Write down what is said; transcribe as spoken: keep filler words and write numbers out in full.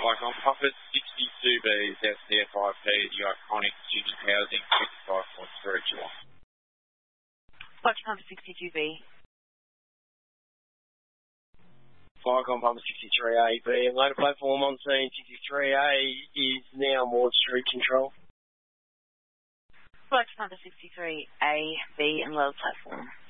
Icon Puppet sixty-two B is S D F I P, the iconic student housing fifty-five point three Geelong. Flight Pumper sixty-two B. Firecon Pumper sixty-three A B and loader platform on scene. sixty-three A is now Maud Street Control. Flight Pumper sixty-three A, B and loader platform.